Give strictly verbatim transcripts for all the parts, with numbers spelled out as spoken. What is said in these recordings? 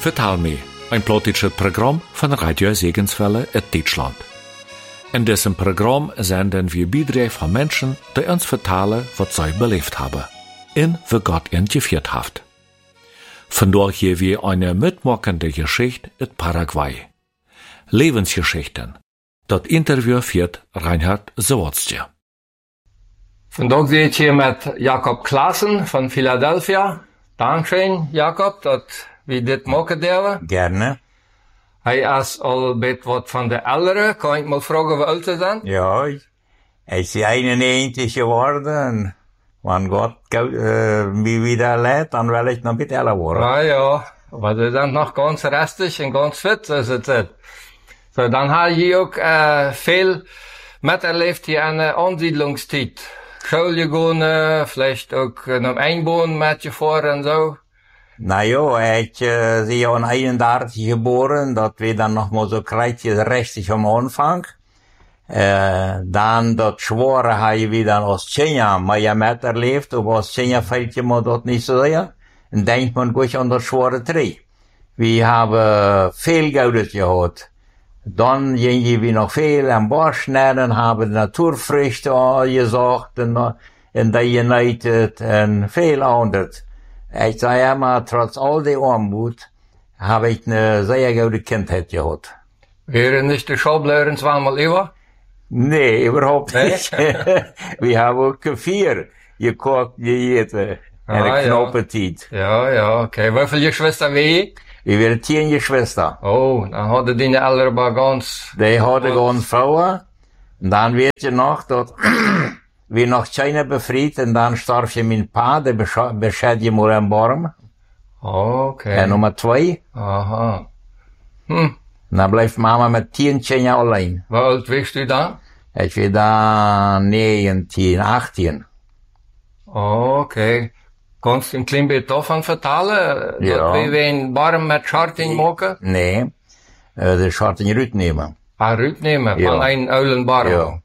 Vertal me, ein politisches Programm von Radio Segenswelle in Deutschland. In diesem Programm senden wir Beiträge von Menschen, die uns vertellen, was sie belebt haben, und wie Gott ihnen geführt hat. Vandaag hier wir eine mitmachende Geschichte in Paraguay. Lebensgeschichten. Das Interview führt Reinhard Zawadzki. Vandaag zit ik hier met Jacob Klaassen van Philadelphia. Dankeschön, Jacob, dat we dit maken delen. Gerne. Hij is al een beetje wat van de ouderen. Kan ik mal vragen hoe oud is dan? Ja, ich is eenennegentig geworden. Wenn Gott äh, mich wieder lädt, dann will ich noch ein bisschen älter worden. Ah ja, aber du bent nog ganz restig en ganz fit, zoals het zit. So, dan heb je ook uh, veel miterlebt hier aan de aansiedlungstijd. School gegaan, vielleicht ook uh, naar Einboon met je voor en zo. Nou ja, ich äh, bin ja in eenendertig geboren, dat wir dann noch mal so kreuzig am Anfang. Äh, dann das Schwere habe ich wieder in Ostchina, mal ja miterlebt, aber Ostchina fällt mir dort nicht so sehr. Und denkt man gut an das Schwere drei. Wir haben viel Geld gehabt. Dann gingen wir noch viel am Bosch schneiden, haben Naturfrüchte gesagt, und, und da genähtet, und viel anderes. Ich sage immer, trotz all der Armut, habe ich eine sehr gute Kindheit gehabt. Wäre nicht die Schulblätter zweimal über? Nee, überhaupt nicht. Wir haben auch vier gekocht, gegeten, in Ah, der ja. Knoppenzeit. Ja, ja, okay. Wie viele Geschwister wie? Wir waren tien Geschwister. Oh, dan hadden die Eltern maar ganz... Die hadden gewoon Frauen. Und dann weet je noch, dat wir noch China befreit, und dann starb je mijn pa, der bescheid je maar een Baum. Okay. En Nummer zwei. Aha. Hm. Und dann bleibt Mama mit tien China allein. Wie oud wist u dan? Ich war da negentien, achttien. Okay. Kannst du een klein beetje daarvan vertellen? Ja. Dat we een barm met scharting maken? Nee, äh, de scharten Rüt nehmen. Ah, uitnemen Ja. van een oude barm. Ja.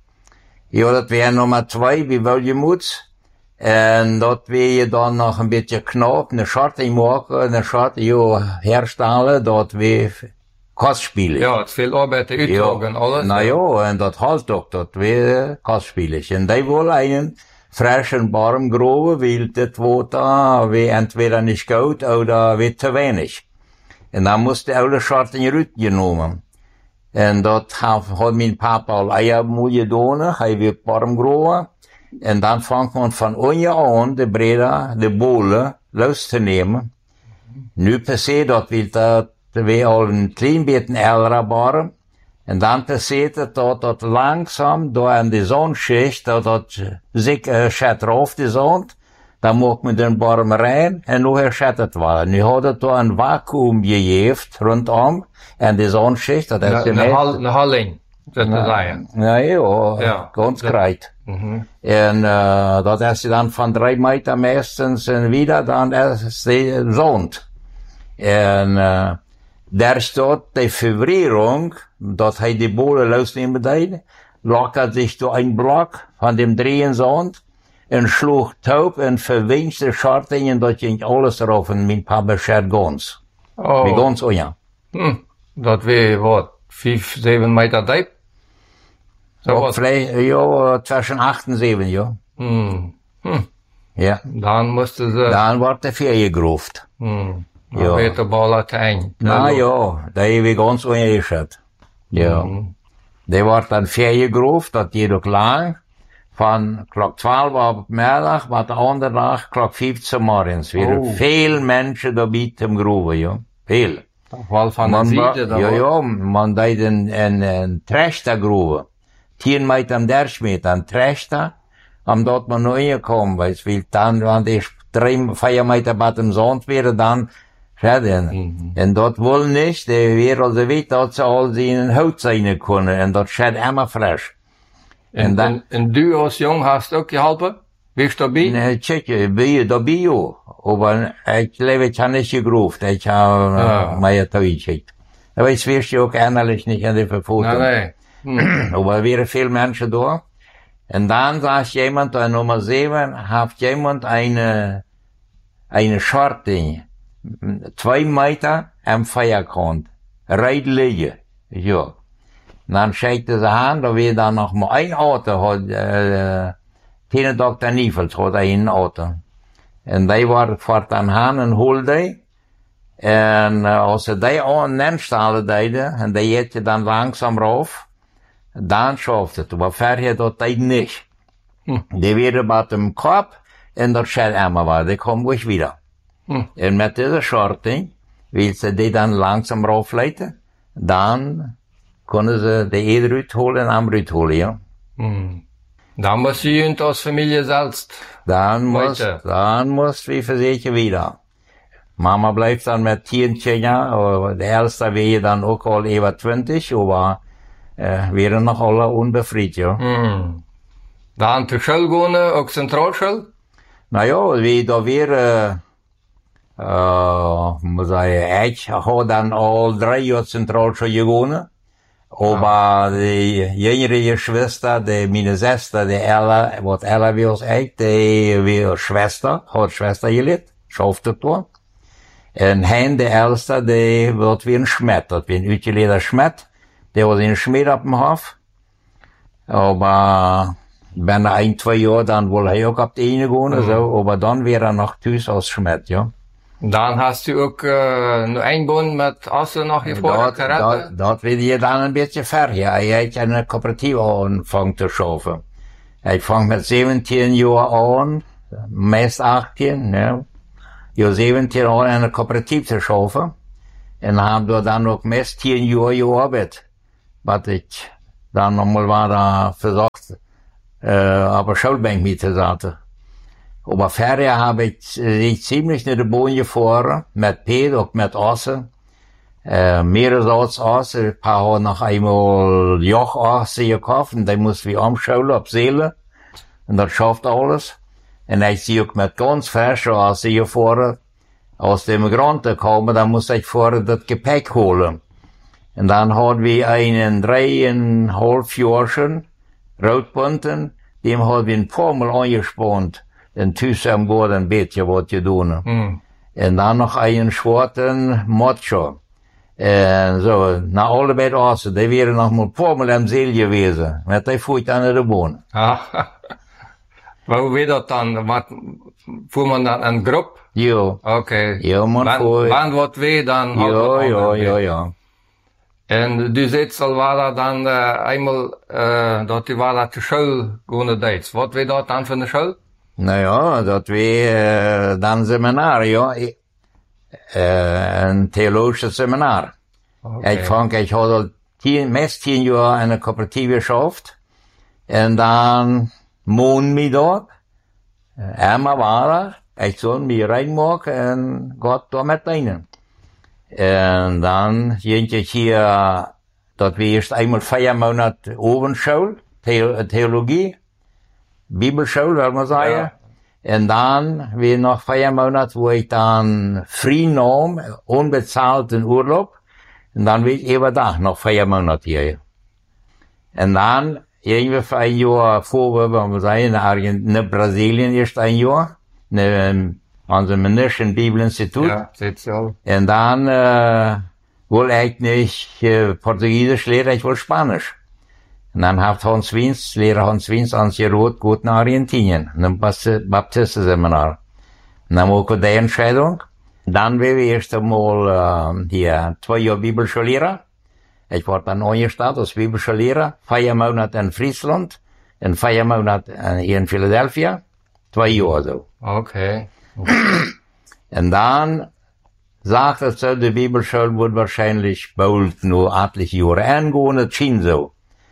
Ja, dat wäre Nummer zwei, wie Wohlgemuts. Und dort wäre je dann noch ein bisschen knapp, eine Scharte machen, eine Scharte, ja, herstellen, dort wäre kostspielig. Ja, het is veel arbeid, de uitdruk en alles. Na ja, und das halt doch, das wäre kostspielig. Und die wollen einen frischen Baum graben, weil das Wasser wäre entweder nicht gut oder wird zu wenig. Und dann musste alle Scharte in Rüt genommen. Und dort hat, hat mein Papa al Eier getan, er wird Baum graben. Und dann fängt man von unten an, die Breder, die Bohle, loszunehmen. Nu passiert dat, weil dat wir al ein klein bisschen älterer Baum. Und dann passiert es, dass das langsam da in die Sonnenschicht, dass das sich äh, schät drauf, die Sonne, dann macht man den Baum rein, und nachher schättet war. Nu hat es da ein Vakuum gegeben, rundum, in die Sonnenschicht, das ist Een hal, een halling, dat te zeggen. ja, ja, Ja. ganz kreit. Mhm. Und äh, dat is dan van drei Meter meistens en wieder, dan is die Sond. En äh, daar staat die Vibrierung, dat hij die Bohle losnehmen deed, lockert sich durch ein Block von dem drehen Sond und schlug taub und verwincht die Schartingen, dat ging alles drauf und mein Papa schert ganz. Oh. Wie ganz, oh ja. Hm. Dat we, wat, vijf, zeven meter diep? Zo Ook wat. vielleicht, ja, zwischen acht und sieben, ja. Hm. Hm. Ja. Dan moesten ze... Dann wordt de vier gegroefd. Hm. Ja. Dan werd de bal uiteindelijk. Na ja, da heb ik ganz ongeschat. Ja. Mhm. Die wordt dan vier gegroefd, dat geht ook lang. Van klok twaalf op middag, maar de andere dag klok vijftien morgens. Weer Oh. veel mensen daarbij te groeven, ja. Veel. Wel van de Man ba- zijde dan ja, wel. ja, man deed een, een, een trechter groeven. tien meter am dertig meter, een trechter. Om dat man nog ingekomen was. Weil dan, want ik drie, vier meter bij dem Zand weer, dan, schade. Mhm. En dat wil niet, de wereld weet dat ze al zijn hout zijn kunnen. En dat schade immer frisch. En, En dan- en, en du als jong hast ook geholpen? Wist je daarbij? Nee, check, bij, dat bij jou. Maar ik leef, ik heb niet gegroefd. Ik heb Ah. mij thuis gecheckt. Aber ich wist je ook eindelijk niet in de vervoering. Nee, nee. Hm. Aber er wären viele Menschen da. Und dann sagt jemand, an Nummer sieben, hat jemand eine, eine Scharte Zwei Meter am Feiergrund. Reit liegen. Ja. Und dann schaute sie an, da wir dann noch mal ein Auto hat, äh, keine Doktor Niefels hat ein Auto. Und die war fort an Han und holte die. Und äh, als sie die an den Stall deden, und die hätte dann langsam rauf, dann schafft es. Aber vorher dort die nicht. Hm. Die werden bei dem Kopf in der Schellemmer war, die kommen ruhig wieder. Hm. Und mit dieser Schorting, weil sie die dann langsam raufleiten, dann können sie die eine Rüt holen, am Rüt holen, ja. Hm. Dann muss sie und als Familie selbst. Dann muss, dann muss wie für sich wieder. Mama bleibt dann mit Tienchen, ja, der Älteste wäre dann auch all über zwanzig, aber, äh, wären noch alle unbefriedigt, ja. Hm. Dann zur Schule gehen, auch Zentralschule? Naja, wie da wäre, äh, muss ich, ich habe dann all drei Jahre Zentralschule gegangen. Aber ah. die jüngere Schwester, die meine Schwester, die Ella, was Ella wie als ich, die wie Schwester, hat Schwester gelitten, schafft das dort. Und Hein, der Älteste, die wird wie ein Schmied, das wie ein utgeleder Schmied, der war ein Schmied auf dem Hof. Aber, wenn er ein, zwei Jahre, dann wohl er auch auf die eine gehen, mhm. so, aber dann wäre er noch tüß als Schmied, ja. Dann hast du auch äh, noch eingebunden mit Asse noch gefordert, Karate? Dort wird je dann ein bisschen fertig. Ich habe eine Kooperative angefangen zu schaffen. Ich fange mit siebzehn Jahren an, meist achtzehn, ne. Ja, siebzehn Jahren eine Kooperative zu schaffen. Und habe dann noch meist zehn Jahre gearbeitet. Was ich dann nochmal war da versucht, äh, aber Schulbank mitzusetzen. Aber vorher habe ich äh, ziemlich in der Bohne gefahren, mit Pet und mit Asse. Äh, mehrere Asse, ein paar haben noch einmal Joch Asse gekauft, und die mussten wir umschauen, auf Seele. Und das schafft alles. Und ich sehe auch mit ganz frischen Asse gefahren, aus dem Grund gekommen, dann muss ich vorher das Gepäck holen. Und dann hatten wir einen dreieinhalb Jahrchen, Rotbunten, dem haben wir ein paar Mal angespannt. En thuis am Bord een beetje wat je doen. Mm. En dan nog een schwarzen macho. En zo, na allebei assen, die wären noch mal ein paar Mal am Seel gewesen. Met die voert aan de boon. Ah, hoe weet dat dan? Wat, voer man dan een groep? Ja. Oké. Okay. Ja, man voert. Wanneer wat wee, dan... Ja, ja, ja, ja. En du zegt al waar dat dan uh, eenmaal, uh, dat u waar dat de school gaan deed. Wat weet dat dan van de school? Nou ja, dat we uh, dan seminar, ja. Ik, uh, een theologisches seminar. Okay. Ik vond, ik had al tien, meest tien jaar in een coöperatief geschafft. En dan moon me dat. Emma war er. Ik zou me reinmaken en gaat daar meteen. En dan ging ik hier, dat we eerst eenmaal vijf maanden ovenschool, the theologie. Bibelschool, wil man sagen. Ja. Und dann, wie noch vier Monate, wo ich dann frei nahm, unbezahlten Urlaub. Und dann bin ich eben da, noch vier Monate hier. Und dann, irgendwie für ein Jahr vor, wenn man sagen, in Argentinien, in Brasilien ist ein Jahr, in, an dem München Bibelinstitut. Ja, sozial. Und dann, äh, wollte ich nicht äh, Portugiesisch lernen, ich wollte Spanisch. Und dann hat Hans Wiens, Lehrer Hans Wiens, ans Gerot gut nach Argentinien, in einem Baptistenseminar. Und dann war die Entscheidung. Dann war ich erst einmal äh, hier zwei Jahre Bibelschullehrer. Ich war dann angestellt als Bibelschullehrer, vier Monate in Friesland, und vier Monate hier in Philadelphia, zwei Jahre so. Okay. okay. Und dann sagte es so, die Bibelschule wird wahrscheinlich bald nur etliche Jahre angehen, das schien so.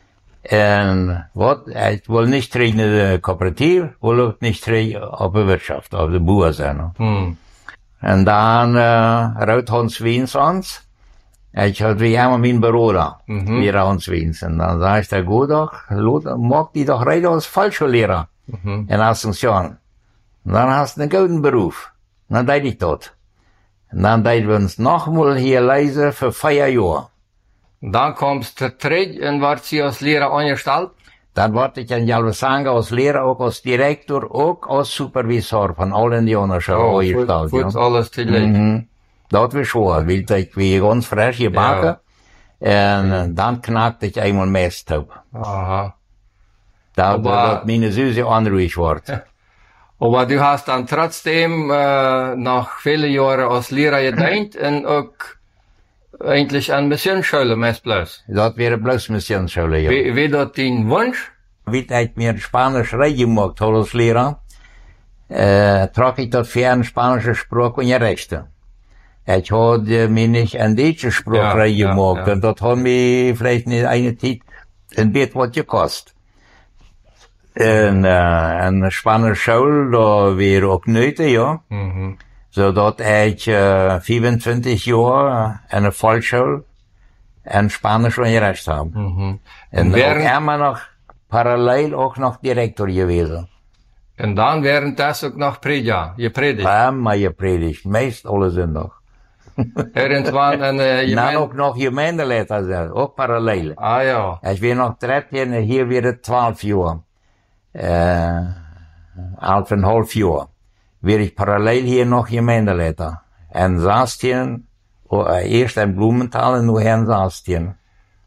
Und wat, ich will nicht treten in der Kooperative, will auch nicht treten auf der Wirtschaft, auf der Bauer sein. Hm. Und dann, äh, raut Hans Wiens ans. Ich hatte wie immer mein Büro da, mhm. wie Hans Wiens. Und dann sag ich, der gut doch, mag die doch rein als Fallschullehrer mhm. in Asunción. Und dann hast du einen guten Beruf. Und dann deid ich dort. Und dann deid wir uns nochmal hier leise für vier Jahre. Dann kommst du zurück und warst du als Lehrer angestellt? Dann warte ich in Jalvesanga als Lehrer, auch als Direktor, auch als Supervisor von allen Indianerschulen oh, angestellt. Gut, ja. alles zu legen. Mhm. Dat was schwer, weil ich wie ganz frisch gebacken. Ja. En dan knakte ich einmal Mist op. Aha. Da dat meine Süße anruhig wordt. Aber du hast dann trotzdem äh, nach vielen Jahren als Lehrer gedient und auch eigentlich an Missionsschule meist bloß. Dat wäre bloß Missionsschule, ja. Wie, wie dat dein Wunsch? Wie ich mir Spanisch reingemacht habe als Lehrer, äh, trage ich dort für eine spanische Sprache und Rechte. Ich hatte mir nicht eine deutsche Sprache ja, reingemacht, ja, ja. Und das hat mir vielleicht nicht eine Zeit ein bisschen was gekostet. En, uh, en Spanische Schule, da wäre auch nötig, ja. Mhm. So, dat ich, uh, vierundzwanzig Jahre eine Volksschule en Spanisch unterrichtet habe. Mhm. Und während, auch immer noch, parallel auch noch Direktor gewesen. Und dann während das auch noch Prediger, gepredigt? Ja, immer gepredigt, meist alle Sonntag. Irgendwann eine Gemeinde... Dann auch noch Gemeindeleiter, auch parallel. Ah, ja. Ich bin noch dreizehn, hier wieder zwölf Jahre. Äh, elf en half jaar. Weer ik parallel hier nog gemeenteleiter. En Saastien, uh, eerst in Blumenthal en nu in Saastien.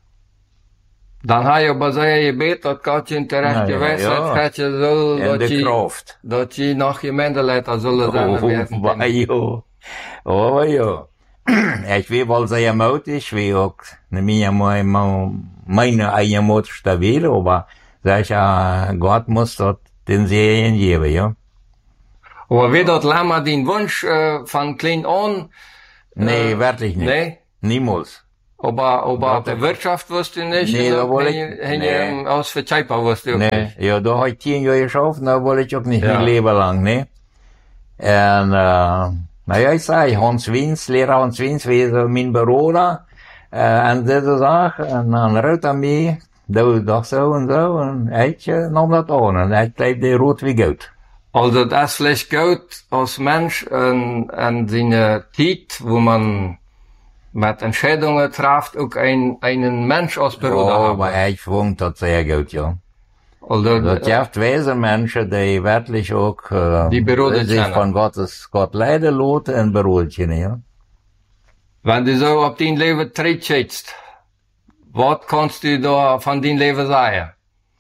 Dan ga je bij zijn gebed dat God je in terecht geweest ja, ja. Dat je zul, en dat de je, kracht. dat je nog gemeenteleiter zullen zijn. Oh, oh, oh, ja. Ik weet wel zeer moed is, wie ook, niet mijn eigen moed stabiel, maar zeg ja, Gott muss dort den Serien geben, ja. Aber wie dat Lama den Wunsch äh, von klein an? Nee, äh, wirklich nicht. Nee? Niemals. Aber, aber der Wirtschaft wusste ich nicht? Nee, da wollte ich, ich, nee. Aus Verzeihbar wusste ich auch nee. nicht. Ja, da habe ich zehn Jahre geschafft, da wollte ich auch nicht ja. mein Leben lang, ne. Und, äh, naja, ich sage, Hans Wiens, Lehrer Hans Wiens, wie so mein Bruder, äh, und diese Sache, und dann rührt er mich, doe doch so und so, und ich äh, nahm das an, und ich bleib der rot wie Gold. Also das vielleicht Gold als Mensch an, an seine Zeit, wo man mit Entscheidungen trifft, auch ein, einen Mensch als Bruder ja, haben. aber ich fand das sehr gut, ja. Also, das gibt weise Menschen, die wirklich auch äh, die sich kennen. Von Gottes Gott leiden lassen und beruhigt kennen, ja. Wenn du so auf dein Leben trittst, was kannst du da von deinem Leben sagen?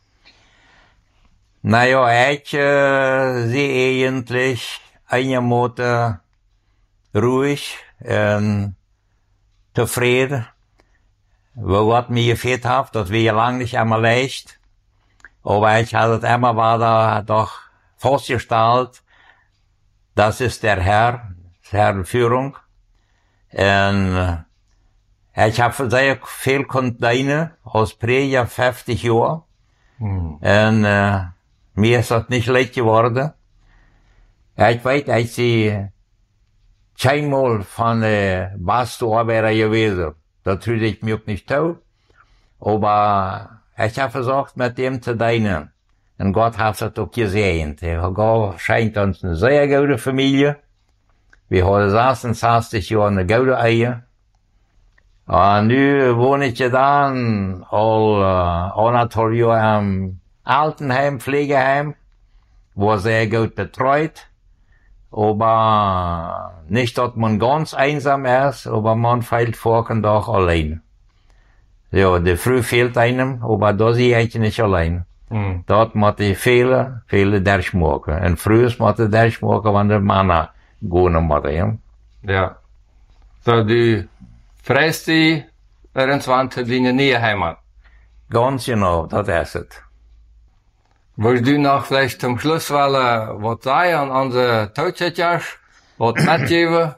Naja, ich äh, sehe eigentlich einigermaßen ruhig und zufrieden. Wo Gott mir gefehlt hat, das wäre lang nicht einmal leicht. Aber ich hatte es immer war da doch festgestellt, das ist der Herr, Herr Führung. Und ich habe sehr viel Konteine aus Prediger fünfzig Jahre. Hm. Und äh, mir ist das nicht leicht geworden. Ich weiß, ich sie keinmal von äh, Bastarbeiter gewesen. Das tue ich mir auch nicht tun. Aber ich habe versucht, mit dem zu dienen. Und Gott hat es auch gesehen. Gott scheint uns eine sehr gute Familie. Wir haben sechsundzwanzig Jahre eine gute Ehe. Und nu wohne ich dann all uh, anderthalb Jahre im Altenheim, Pflegeheim, wo sehr gut betreut. Aber nicht, dass man ganz einsam ist, aber man fehlt vor und doch allein. Ja, der Früh fehlt einem, aber da sehe ich nicht allein. Mhm. Dort muss ich viele, viele durchmachen. Und früher muss ich durchmachen, wenn der Mann gehen muss, ja. Ja. So, die freust die irgendwann zu deiner neue Heimat. Ganz genau, das ist es. Willst du noch vielleicht zum Schluss wollen, was sagen an unsere Tauschätjers, was mitgeben?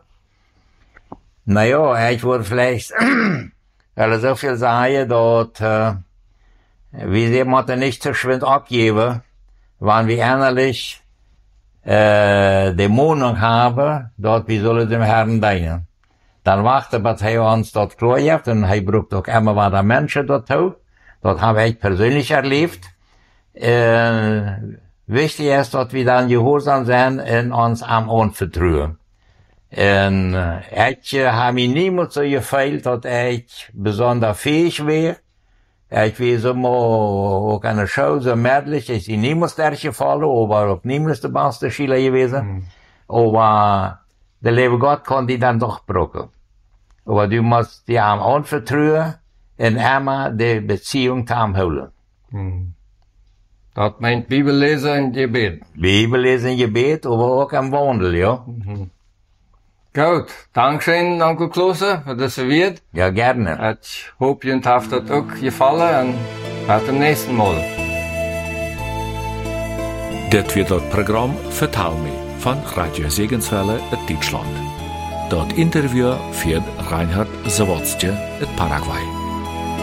Naja, ich würde vielleicht weil so viel sagen, dass äh, wir sie müssen nicht zu schwind abgeben, wenn wir innerlich äh, die Meinung haben, dass wir sollen dem Herrn dienen. Dann warten, bis er uns dort klar hat, und er braucht auch immer wieder Menschen dazu. Das habe ich persönlich erlebt. Äh, wichtig ist, dass wir dann gehorsam sind und uns am anvertrauen. Und äh, ich äh, habe mir niemals so gefeilt, dass ich besonders fähig wäre. Ich weiß immer, auch eine Show so mädlich, ist sie niemals durchgefallen, aber auch niemals der beste Schüler gewesen. Mhm. Aber der liebe Gott kann die dann doch brauchen. Aber du musst die am anvertrauen und immer die Beziehung zusammenholen. Hm. Das meint Bibellesen und Gebet. Bibellesen, Gebet, aber auch am Wandel, ja. Mhm. Gut, Dankeschön, Onkel Klose, für das Serviert. Ja, gerne. Ich hoffe, Ihnen hat das auch gefallen und bis zum nächsten Mal. Das wird das Programm Vertal mich von Radio Segenswelle in Deutschland. Das Interview führt Reinhard Zawadzki in Paraguay.